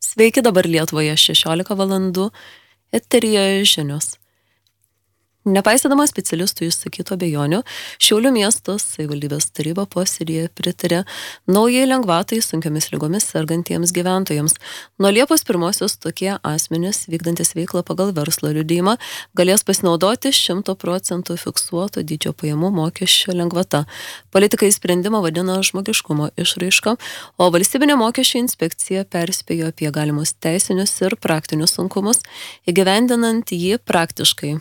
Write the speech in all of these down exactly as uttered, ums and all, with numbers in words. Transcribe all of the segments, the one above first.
Sveiki, dabar Lietuvoje šešiolika valandų, eteryje žinios. Nepaisydamas specialistų išsakytų abejonių, Šiaulių miesto savivaldybės taryba posėdyje pritarė naujai lengvatai sunkiomis ligomis sergantiems gyventojams. Nuo Liepos pirmosios tokie asmenys, vykdantis veiklą pagal verslo liudijimą, galės pasinaudoti šimto procentų fiksuoto dydžio pajamų mokesčio lengvata. Politikai sprendimą vadina žmogiškumo išraiška, o valstybinė mokesčių inspekcija perspėjo apie galimus teisinius ir praktinius sunkumus, įgyvendinant jį praktiškai.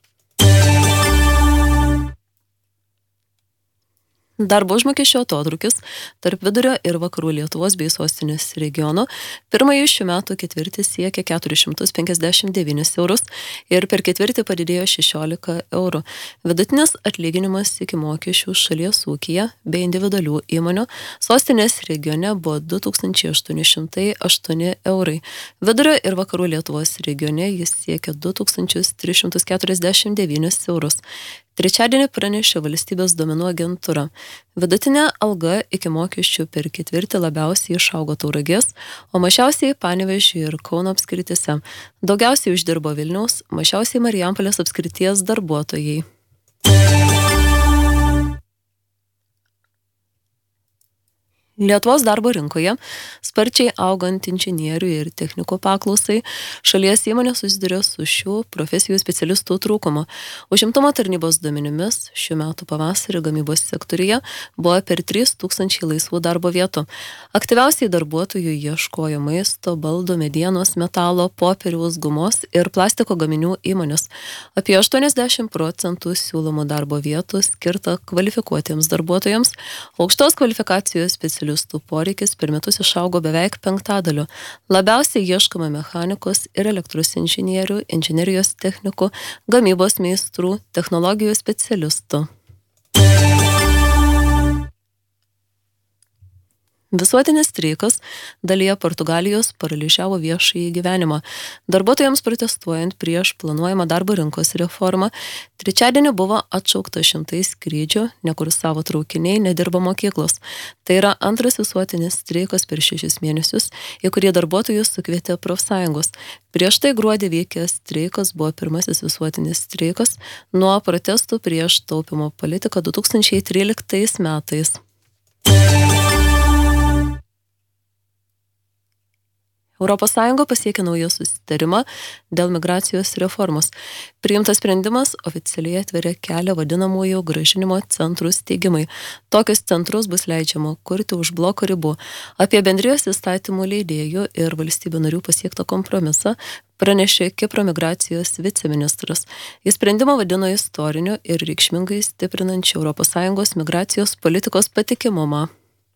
Darbo užmokesčio atotrūkis tarp vidurio ir vakarų Lietuvos bei sostinės regionų pirmąjį šių metų ketvirtį siekė keturis šimtus penkiasdešimt devynis eurus ir per ketvirtį padidėjo šešiolika eurų. Vidutinis atlyginimas iki mokesčių šalies ūkyje bei individualių įmonių sostinės regione buvo du tūkstančiai aštuoni šimtai aštuoni eurai. Vidurio ir vakarų Lietuvos regione jis siekė du tūkstančius tris šimtus keturiasdešimt devynis eurus. Trečiadienį pranešė valstybės duomenų agentūra. Vidutinė alga iki mokesčių per ketvirtį labiausiai išaugo Tauragės, o mažiausiai Panevėžio ir Kauno apskrityse. Daugiausiai uždirbo Vilniaus, mažiausiai Marijampolės apskrities darbuotojai. Lietuvos darbo rinkoje, sparčiai augant inžinierių ir technikų paklausai, šalies įmonės susiduria su šių profesijų specialistų trūkumu. Užimtumo tarnybos duomenimis šių metų pavasarį gamybos sektoriuje buvo per trys tūkstančiai laisvų darbo vietų. Aktyviausiai darbuotojų ieškojo maisto, baldų, medienos, metalo, popieriaus, gumos ir plastiko gaminių įmonės. Apie aštuoniasdešimt procentų siūlomų darbo vietų skirta kvalifikuotiems darbuotojams, aukštos kvalifikacijos specialistų specialistų poreikis per metus išaugo beveik penktadaliu. Labiausiai ieškoma mechanikos ir elektros inžinierių, inžinerijos technikų, gamybos meistrų, technologijų specialistų. Visuotinis streikas dalyje Portugalijos paralyžiavo viešąjį gyvenimą. Darbuotojams protestuojant prieš planuojamą darbo rinkos reformą, trečiadienį buvo atšaukta šimtai skrydžių, nekursavo traukiniai, nedirbo mokyklos. Tai yra antras visuotinis streikas per šešis mėnesius, į kurį darbuotojus sukvietė profsąjungos. Prieš tai gruodį vykęs streikas buvo pirmasis visuotinis streikas nuo protestų prieš taupymo politiką du tūkstančiai tryliktais metais. Europos Sąjunga pasiekė naują susitarimą dėl migracijos reformos. Priimtas sprendimas oficialiai atveria kelią vadinamųjų grąžinimo centrų steigimai. Tokius centrus bus leidžiama kurti už bloko ribų. Apie bendrijos įstatymų leidėjų ir valstybių narių pasiektą kompromisą pranešė Kipro migracijos viceministras. Jis sprendimą vadino istoriniu ir reikšmingai stiprinančiu Europos Sąjungos migracijos politikos patikimumą.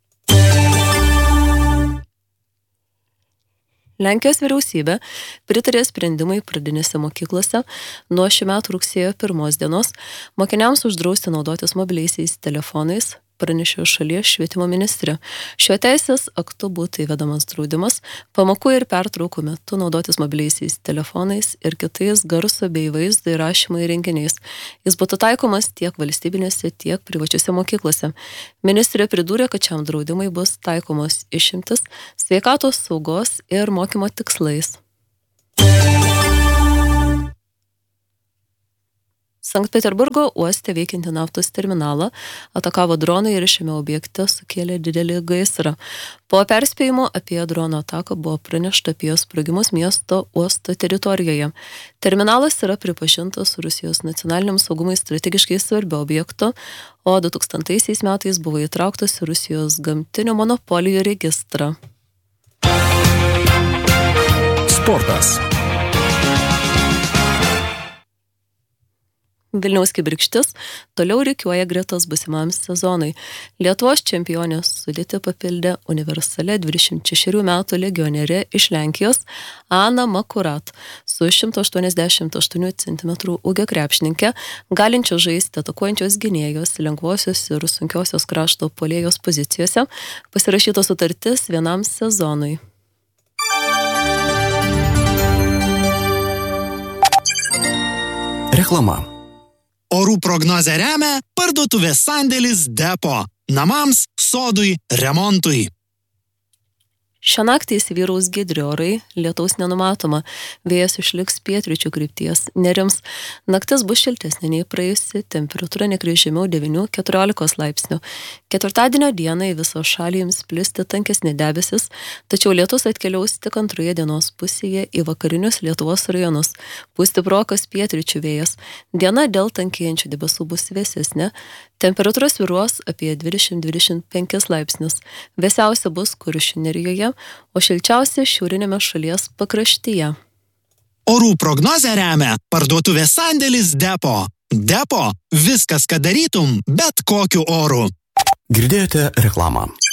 Lenkijos vyriausybė pritarė sprendimai pradinėse mokyklose nuo šių metų rugsėjo pirmos dienos mokiniams uždrausti naudotis mobiliaisiais telefonais, pranešė šalies švietimo ministrė. Šiuo teisės aktu būtų įvedamas draudimas pamokų ir pertraukų metu naudotis mobiliaisiais telefonais ir kitais garso bei vaizdo įrašymo įrenginiais. Jis būtų taikomas tiek valstybinėse, tiek privačiose mokyklose. Ministrė pridūrė, kad šiam draudimai bus taikomos išimtis sveikatos saugos ir mokymo tikslais. Sankt Peterburgo uoste veikiantį naftos terminalą atakavo dronai ir šiame objekte sukėlė didelį gaisrą. Po perspėjimo apie drono ataką buvo pranešta apie sprogimus miesto uosto teritorijoje. Terminalas yra pripažintas Rusijos nacionaliniam saugumui strategiškai svarbiu objektu, o du tūkstantaisiais metais buvo įtrauktas į Rusijos gamtinių monopolijų registrą. Sportas. Vilniaus Kibirkštis toliau rikiuoja gretas būsimam sezonui. Lietuvos čempionės sudėtį papildė universalė dvidešimt šešerių metų legionierė iš Lenkijos Ana Makurat su šimtas aštuoniasdešimt aštuonių centimetrų ūgio krepšininkė, galinčios žaisti atakuojančios gynėjos, lengvosios ir sunkiosios krašto puolėjos pozicijose, pasirašyta sutartis vienam sezonui. Reklama. Orų prognozę remia parduotuvės sandėlis Depo. Namams, sodui, remontui. Šią naktį įsivyraus giedri orai, lietaus nenumatoma, vėjas išliks pietryčių krypties, nerims, naktis bus šiltesnė nei praėjusi, temperatūra nekris žemiau devynių iki keturiolikos laipsnių. Ketvirtadienio dieną į viso šalį jums plisti tankesni debesis, tačiau lietus atkeliaus tik antroje dienos pusėje į vakarinius Lietuvos rajonus. Pūs stiprokas pietryčių vėjas. Diena dėl tankėjančių debesų bus vėsesnė, temperatūra svyruos apie dvidešimt iki dvidešimt penkis laipsnius. Vėsiausia bus Kuršių nerijoje, o šilčiausia šiaurinėme šalies pakraštyje. Orų prognozę remia parduotuvės sandėlis Depo. Depo – viskas, ką darytum, bet kokiu oru. Girdėjote reklamą.